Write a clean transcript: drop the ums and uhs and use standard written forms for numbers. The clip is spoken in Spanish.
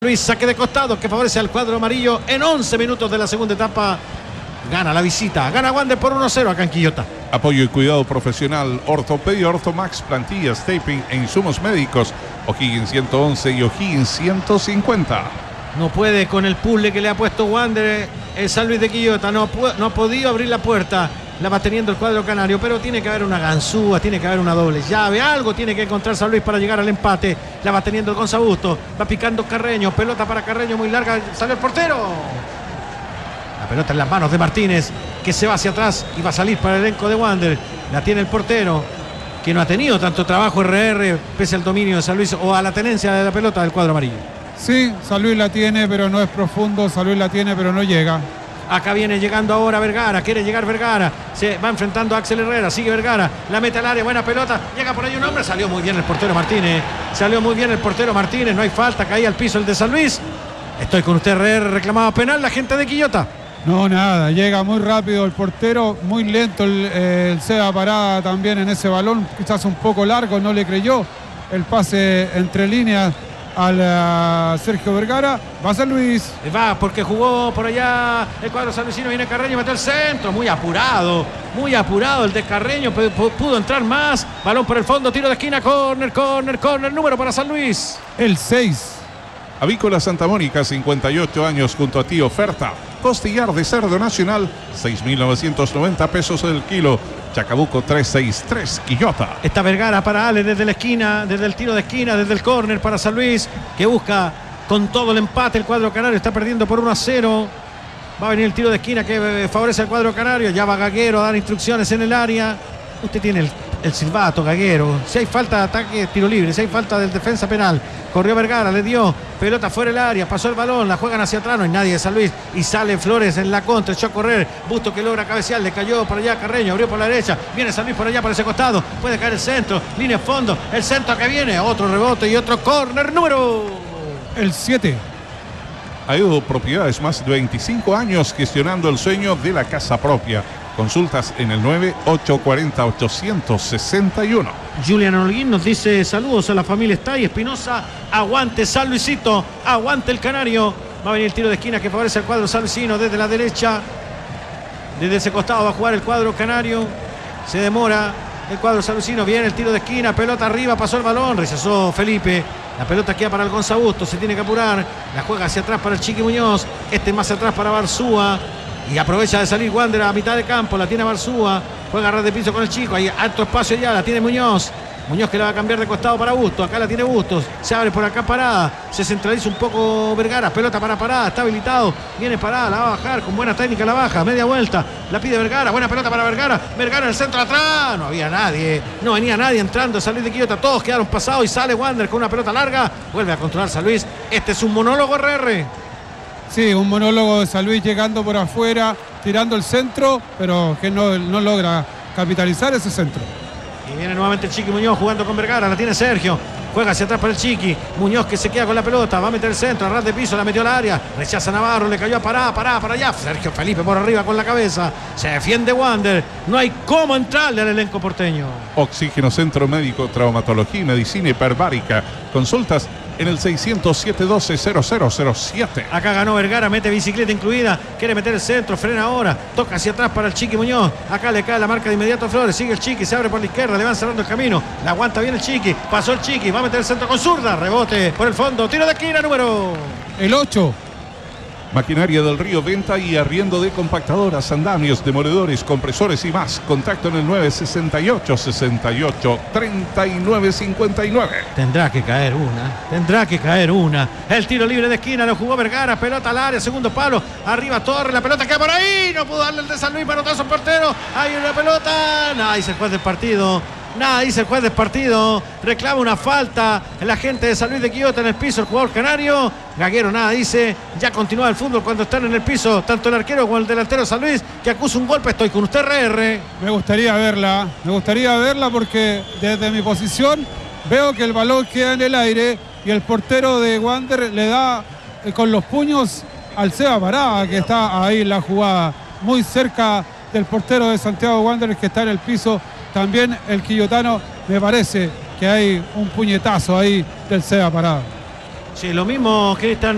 Luis, saque de costado que favorece al cuadro amarillo en 11 minutos de la segunda etapa. Gana la visita, gana Wander por 1-0 acá en Quillota. Apoyo y cuidado profesional, ortopedia, Ortomax, plantillas, taping e insumos médicos. O'Higgins 111 y O'Higgins 150. No puede con el puzzle que le ha puesto Wander, el San Luis de Quillota. No ha podido abrir la puerta. La va teniendo el cuadro canario, pero tiene que haber una ganzúa, tiene que haber una doble llave, algo tiene que encontrar San Luis para llegar al empate. La va teniendo el Gonzabusto, va picando Carreño, pelota para Carreño muy larga, sale el portero. La pelota en las manos de Martínez, que se va hacia atrás y va a salir para el elenco de Wander. La tiene el portero, que no ha tenido tanto trabajo RR, pese al dominio de San Luis o a la tenencia de la pelota del cuadro amarillo. Sí, San Luis la tiene, pero no es profundo, San Luis la tiene, pero no llega. Acá viene llegando ahora Vergara, quiere llegar Vergara, se va enfrentando a Axel Herrera, sigue Vergara, la mete al área, buena pelota, llega por ahí un hombre, salió muy bien el portero Martínez, no hay falta, caía al piso el de San Luis. Estoy con usted, RR, reclamaba penal la gente de Quillota. No, nada, llega muy rápido el portero, muy lento el Seba Parada también en ese balón, quizás un poco largo, no le creyó el pase entre líneas al Sergio Vergara. Va San Luis. Va porque jugó por allá el cuadro sanluisino, viene Carreño, mete el centro, muy apurado el de Carreño, pudo entrar más, balón por el fondo, tiro de esquina, córner, número para San Luis. El 6. Avícola Santa Mónica, 58 años, junto a ti oferta. Costillar de cerdo nacional, 6.990 pesos el kilo. Chacabuco 363, Quillota. Está Vergara para Ale desde la esquina, desde el tiro de esquina, desde el córner para San Luis, que busca con todo el empate. El cuadro canario está perdiendo por 1-0. Va a venir el tiro de esquina que favorece al cuadro canario. Ya va Gaguero a dar instrucciones en el área. Usted tiene el silbato, Gaguero. Si hay falta de ataque, tiro libre. Si hay falta del defensa penal. Corrió Vergara, le dio pelota fuera del área, pasó el balón, la juegan hacia atrás, no hay nadie de San Luis y sale Flores en la contra, echó a correr, Busto que logra cabecear, le cayó por allá Carreño, abrió por la derecha, viene San Luis por allá por ese costado, puede caer el centro, línea de fondo, el centro que viene, otro rebote y otro córner, número el 7. Aedo Propiedades, más de 25 años gestionando el sueño de la casa propia. Consultas en el 9-840-861. Julian Holguín nos dice saludos a la familia Estay Espinosa, aguante San Luisito, aguante el canario. Va a venir el tiro de esquina que favorece al cuadro salluisino desde la derecha. Desde ese costado va a jugar el cuadro canario. Se demora el cuadro salluisino, viene el tiro de esquina, pelota arriba, pasó el balón, rechazó Felipe. La pelota queda para el Gonzabusto, se tiene que apurar. La juega hacia atrás para el Chiqui Muñoz, más atrás para Barzúa. Y aprovecha de salir Wander a mitad de campo, la tiene Barzúa, juega a ras de piso con el chico, hay alto espacio ya, la tiene Muñoz que la va a cambiar de costado para Bustos, acá la tiene Bustos, se abre por acá Parada, se centraliza un poco Vergara, pelota para Parada, está habilitado, viene Parada, la va a bajar, con buena técnica la baja, media vuelta, la pide Vergara, buena pelota para Vergara en el centro atrás, no había nadie, no venía nadie entrando a salir de Quillota, todos quedaron pasados y sale Wander con una pelota larga, vuelve a controlar San Luis, este es un monólogo RR. Sí, un monólogo de San Luis llegando por afuera, tirando el centro, pero que no logra capitalizar ese centro. Y viene nuevamente el Chiqui Muñoz jugando con Vergara, la tiene Sergio, juega hacia atrás para el Chiqui, Muñoz que se queda con la pelota, va a meter el centro, a ras de piso, la metió al área, rechaza Navarro, le cayó a Pará para allá, Sergio Felipe por arriba con la cabeza, se defiende Wander, no hay cómo entrarle al elenco porteño. Oxígeno Centro Médico, Traumatología y Medicina Hiperbárica. Consultas en el 607-12-0007. Acá ganó Vergara, mete bicicleta incluida, quiere meter el centro, frena ahora, toca hacia atrás para el Chiqui Muñoz, acá le cae la marca de inmediato a Flores, sigue el Chiqui, se abre por la izquierda, le van cerrando el camino, la aguanta bien el Chiqui, pasó el Chiqui, va a meter el centro con zurda, rebote por el fondo, tiro de esquina, número el 8. Maquinaria del Río, venta y arriendo de compactadoras, andamios, demoledores, compresores y más. Contacto en el 968-68-3959. Tendrá que caer una. El tiro libre de esquina lo jugó Vergara, pelota al área, segundo palo, arriba Torres, la pelota queda por ahí, no pudo darle el de San Luis, manotazo portero, hay una pelota, nada, dice el juez del partido. Reclama una falta la gente de San Luis de Quillota en el piso, el jugador canario. Gaguero nada dice, ya continúa el fútbol cuando están en el piso, tanto el arquero como el delantero de San Luis, que acusa un golpe. Estoy con usted, RR. Me gustaría verla porque desde mi posición veo que el balón queda en el aire y el portero de Wander le da con los puños al Seba Parada, que está ahí en la jugada, muy cerca del portero de Santiago Wanderers, que está en el piso. También el quillotano, me parece que hay un puñetazo ahí del Seba Parada. Sí, lo mismo, Cristian.